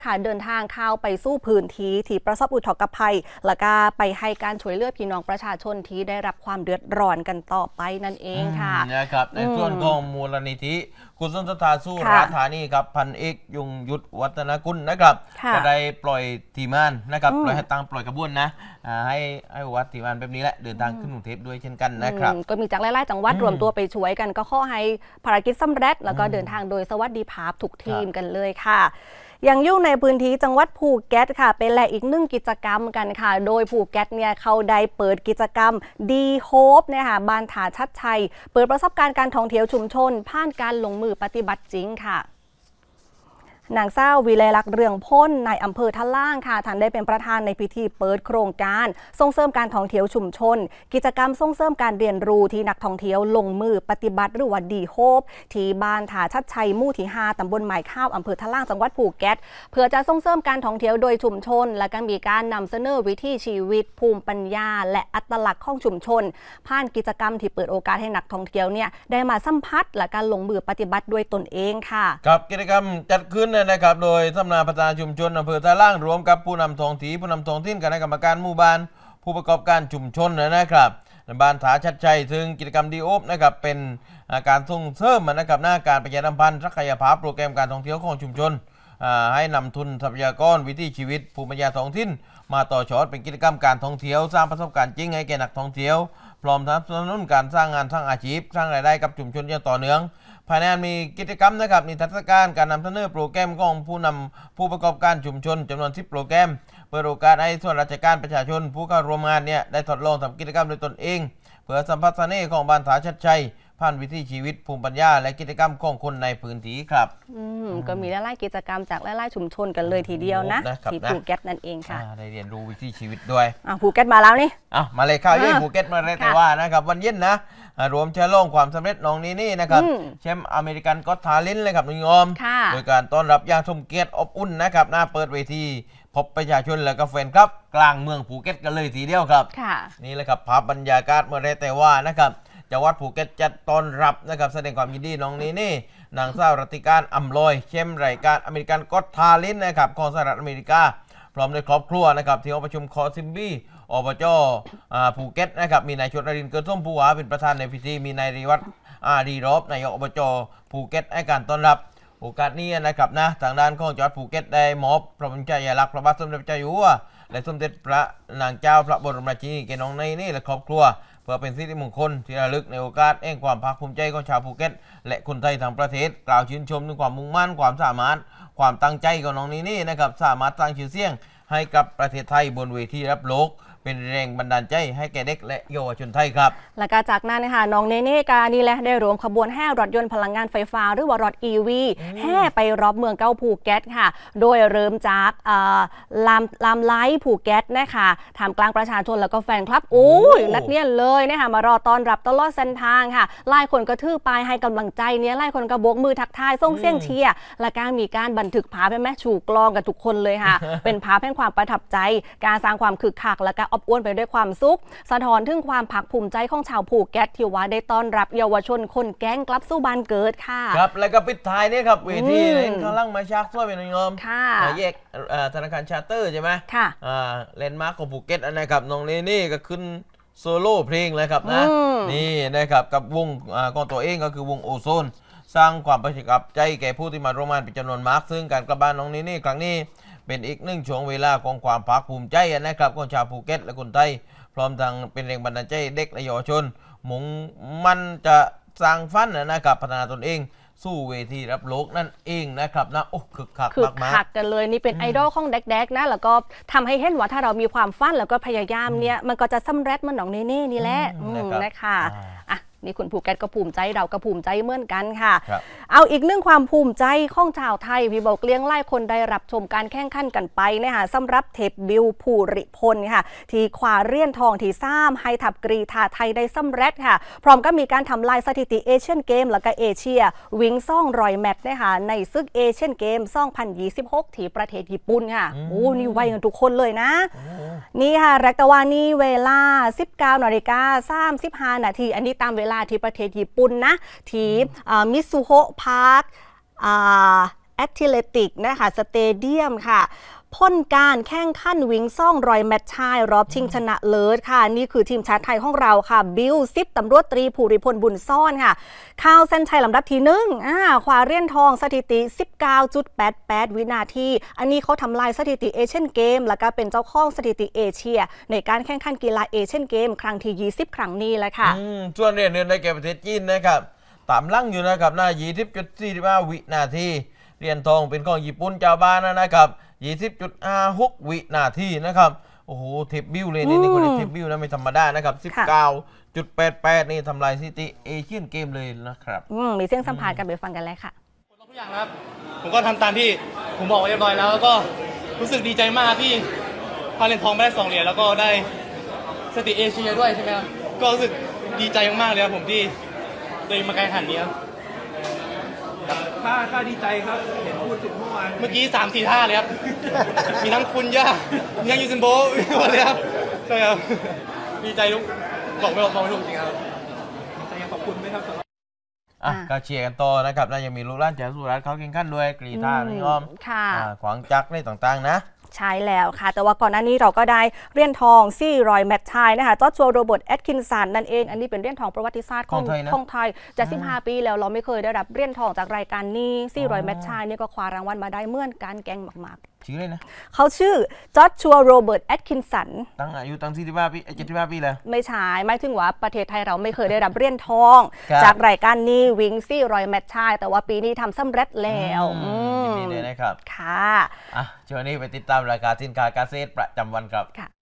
ค่ะเดินทางเข้าไปสู้พื้นที่ที่ประสบอุทกภัยแล้วก็ไปให้การช่วยเหลือพี่น้องประชาชนที่ได้รับความเดือดร้อนกันต่อไปนั่นเองค่ะนะครับในส่วนของมูลนิธิกุศลศรัทธาสู้ราธานีครับพันเอกยงยุทธวัฒนกุลนะครับก็ได้ปล่อยทีมงานนะครับปล่อยให้ตั้งปล่อยกระบวนนะให้วัดทีมงานแบบนี้แหละเดินทางขึ้นกรุงเทพด้วยเช่นกันนะครับก็มีจากหลายๆจังหวัดรวมตัวไปช่วยกันก็ขอให้ภารกิจสำเร็จแล้วก็เดินทางโดยสวัสดิภาพทุกทีมกันเลยค่ะยังอยู่ในพื้นที่จังหวัดภูเก็ตค่ะเป็นแหล่อีกหนึ่งกิจกรรมกันค่ะโดยภูเก็ตเนี่ยเขาได้เปิดกิจกรรมดีโฮปเนี่ยค่ะบ้านถาชัดชัยเปิดประสบการณ์การท่องเที่ยวชุมชนผ่านการลงมือปฏิบัติจริงค่ะนางเศร้าวิไลลักษณ์เรืองพ้นในอำเภอท่าล่างค่ะท่านได้เป็นประธานในพิธีเปิดโครงการส่งเสริมการท่องเที่ยวชุมชนกิจกรรมส่งเสริมการเรียนรู้ที่นักท่องเที่ยวลงมือปฏิบัติหรือว่าดีโฮปที่บ้านถาชัดชัยหมู่ที่5ตำบลหมายข้าวอำเภอท่าล่างจังหวัดภูเก็ตเพื่อจะส่งเสริมการท่องเที่ยวโดยชุมชนและก็มีการนำเสนอวิถีชีวิตภูมิปัญญาและอัตลักษณ์ของชุมชนผ่านกิจกรรมที่เปิดโอกาสให้นักท่องเที่ยวเนี่ยได้มาสัมผัสและการลงมือปฏิบัติด้วยตนเองค่ะครับกิจกรรมจัดขึ้นนะครับโดยสำนักพัฒนาชุมชนอำเภอท่าล่างรวมกับผู้นำท้องถิ่นผู้นำท้องถิ่นคณะกรรมการหมู่บ้านผู้ประกอบการชุมชนนะครับบ้านถาชัดชัยซึ่งกิจกรรมดีโอปนะครับเป็นการส่งเสริมนะครับหน้าการประชาสัมพันธ์ศักยภาพโปรแกรมการท่องเที่ยวของชุมชนให้นำทุนทรัพยากรวิถีชีวิตภูมิปัญญาท้องถิ่นมาต่อยอดเป็นกิจกรรมการท่องเที่ยวสร้างประสบการณ์จริงให้แก่นักท่องเที่ยวพร้อมทั้งสนับสนุนการสร้างงานสร้างอาชีพสร้างรายได้กับชุมชนอย่างต่อเนื่องภายในมีกิจกรรมนะครับนิทรรศการการนำเสนอโปรแกรมของผู้ประกอบการชุมชนจำนวน10โปรแกรมเปิดโอกาสให้ส่วนราชการประชาชนผู้เข้าร่วมงานเนี่ยได้ทดลองทำกิจกรรมโดยตนเองเพื่อสัมผัสเสน่ห์ของบ้านถาชัดชัยผ่านวิถีชีวิตภูมิปัญญาและกิจกรรมของคนในพื้นที่ครับก็มีหลายๆกิจกรรมจากหลายๆชุมชนกันเลยทีเดียวนะที่ภูเก็ตนั่นเองค่ะได้เรียนรู้วิถีชีวิตด้วยภูเก็ตมาแล้วนี่มาเลยข้าวเย็นภูเก็ตมาเลยแต่ว่านะครับวันเย็นนะรวมเชื้อโรคความสำเร็จน้องนี่นะครับแชมป์อเมริกันก็อตทาเลนต์เลยครับนุยอมโดยการต้อนรับอย่างสมเกียรติอบอุ่นนะครับหน้าเปิดเวทีพบประชาชนและก็แฟนครับกลางเมืองภูเก็ตกันเลยทีเดียวครับนี่แหละครับภาพบรรยากาศเมื่อไรแต่ว่านะครับจังหวัดภูเก็ตจัดต้อนรับนะครับแสดงความยินดีน้องนี่นางสาวรัติการอำลอยแชมป์รายการอเมริกันก็อตทาเลนต์นะครับของสหรัฐอเมริกาพร้อมด้วยครอบครัวนะครับที่ห้องประชุมคอซิมบี้อบจภูเก็ตนะครับมีนายชลรินทร์เกิดส้มผู้ว่าเป็นประธานในพิธีมีนายริวัฒน์ดีรอบนายกอบจภูเก็ตให้การต้อนรับโอกาสนี้นะครับนะทางด้านของจังหวัดภูเก็ตได้มอบพระบรมฉายาลักษณ์พระบาทสมเด็จพระเจ้าอยู่หัวและสมเด็จพระนางเจ้าพระบรมราชินีแก่น้องนี่และครอบครัวเพื่อเป็นสิริมงคลที่ระลึกในโอกาสแห่งความภาคภูมิใจของชาวภูเก็ตและคนไทยทั้งประเทศกล่าวชื่นชมถึงความมุ่งมั่นความสามารถความตั้งใจของน้องนี่นะครับสามารถสร้างชื่อเสียงให้กับประเทศไทยบนเวทีระดับโลกเป็นแรงบันดาลใจให้แก่เด็กและเยาวชนไทยครับและก็จากนั้นนะคะน้องเนเน่กานี่แหละได้รวมขบวนแห่รถยนต์พลังงานไฟฟ้าหรือว่ารถ EV แห่ไปรอบเมืองเก้าภูเก็ตค่ะโดยเริ่มจากลำไลท์ภูเก็ตนะคะท่ามกลางประชาชนแล้วก็แฟนคลับนักเรียนเลยนะคะมารอต้อนรับตลอดเส้นทางค่ะหลายคนก็ถือป้ายให้กำลังใจเนี่ยหลายคนก็โบกมือทักทายส่งเสียงเชียร์และการมีการบันทึกภาพแม่ชูกลองกันทุกคนเลยค่ะ เป็นภาพแห่งความประทับใจการสร้างความคึกคักและการอบอวลไปด้วยความสุขสะท้อนถึงความภาคภูมิใจของชาวภูเก็ตที่ว่าได้ต้อนรับเยาวชนคนแก๊งกลับสู่บ้านเกิดค่ะครับแล้วก็ปิดท้ายนี่ครับเวทีเล่นข้างล่างมาชักช่วยเป็นนมแยกธนาคารชาร์เตอร์ใช่ไหมค่ะเลนด์มาร์คของภูเก็ตนะครับน้องนี่ก็ขึ้นโซโล่เพลงเลยครับนะนี่นะครับกับวงของตัวเองก็คือวงโอโซนสร้างความประทับใจแก่ผู้ที่มาร่วมงานเป็นจำนวนมากซึ่งการกลับบ้านน้องนี่ครั้งนี้เป็นอีกหนึ่งช่วงเวลาของความภาคภูมิใจนะครับของชาวภูเก็ตและคนไทยพร้อมทั้งเป็นแรงบันดาลใจเด็กและเยาวชนมุ่งมันจะสร้างฝันนะครับพัฒนาตนเองสู้เวทีรับโลกนั่นเองนะครับนะโอ้คึกคักมากกันเลยนี่เป็นไอดอลของเด็กๆนะแล้วก็ทำให้เห็นว่าถ้าเรามีความฝันแล้วก็พยายามเนี่ยมันก็จะสำเร็จมันน้องเน่นี่แหละนะคะนี่คุณภูเก็ตก็ภูมิใจเราก็ภูมิใจเหมือนกันค่ะเอาอีกหนึ่งความภูมิใจของชาวไทยพี่บอกเลี้ยงไล่คนได้รับชมการแข่งขันกันไปนะคะสำหรับเทปบิวภูริพลค่ะที่คว้าเหรียญทองที่3ให้ทัพกรีฑาไทยได้สำเร็จค่ะพร้อมก็มีการทำลายสถิติเอเชียนเกมแล้วก็เอเชียวิ่ง200 แมตช์นะคะในศึกเอเชียนเกม2026ที่ประเทศญี่ปุ่นค่ะโอ้นี่ไวกันทุกคนเลยนะนี่ค่ะแรกตะวันนี้เวลา 19:35 นาทีอันนี้ตามเวลาที่ประเทศญี่ปุ่นนะที่มิซูโฮะพาร์ค Athletic นะคะสเตเดียมค่ะพ้นการแข่งขันวิ่งซ่องรอยแมตช์ชายรอบชิงชนะเลิศค่ะนี่คือทีมชาติไทยของเราค่ะบิลซิปตำรวจตรีภูริพลบุญซ่อนค่ะข่าวเส้นชัยลำดับที่1คว้าเหรียญทองสถิติ 19.88 วินาทีอันนี้เขาทำลายสถิติเอเชียนเกมแล้วก็เป็นเจ้าของสถิติเอเชียในการแข่งขันกีฬาเอเชียนเกมครั้งที่20 ครั้งนี้แหละค่ะส่วนเหรียญเงินในแก่ประเทศจีนนะครับตามลั่งอยู่นะครับหน้า 20.45 วินาทีเหรียญทองเป็นของญี่ปุ่นเจ้าบ้านนะครับ 20.56 วินาทีนะครับโอ้โหเทปบิวเลยนี่คนเทปบิวนะไม่ธรรมดานะครับ 19.88 นี่ทำลายสถิติเอเชียนเกมเลยนะครับมีเสียงสัมภาษณ์กันไปฟังกันเลยค่ะทุกอย่างครับผมก็ทำตามที่ผมบอกไว้เรียบร้อยแล้วแล้วก็รู้สึกดีใจมากที่คว้าเหรียญทองไม่ได้2 เหรียญแล้วก็ได้สถิติเอเชียด้วยใช่ไหมครับก็รู้สึกดีใจมากเลยครับผมที่ตัวเองมาแข่งขันนี้ครับถ้าดีใจครับเห็นพูดถึงเมื่อวานเมื่อกี้ 3-4 ท่าเลยครับมีทั้งคุณย่ามีทั้งยูซินโบหมดเลยครับใช่ครับดีใจทุกบอกไม่ถูกจริงครับขอบคุณไหมครับก็เชียร์กันต่อนะครับน่าจะมีลูกหลานจากสุราษฎร์เขาแข่งขันด้วยกรีธานิยมขวางจักรในต่างๆนะใช่แล้วค่ะแต่ว่าก่อนหน้านี้เราก็ได้เหรียญทอง400 แมตช์ชายนะคะจอร์จโรเบิร์ตแอตคินสันนั่นเองอันนี้เป็นเหรียญทองประวัติศาสตร์ของไทยจะ15 ปีแล้วเราไม่เคยได้รับเหรียญทองจากรายการนี้400 แมตช์ชายนี่ก็คว้ารางวัลมาได้เหมือนกันแกงมากๆชื่อเลยนะเขาชื่อจอร์จโรเบิร์ตแอตคินสันตั้งอายุตั้ง45 ปี75 ปีแล้วไม่ใช่ไม่ถึงว่าประเทศไทยเราไม่เคยได้รับเหรียญทองจากรายการนี้วิ่ง400 แมตช์ชายแต่ว่าปีนี้ทำสำเร็จแล้วยินดีเลยนะครับค่ะช่วงนี้ไปติดตามรายการสินค้าเกษตรประจำวันครับ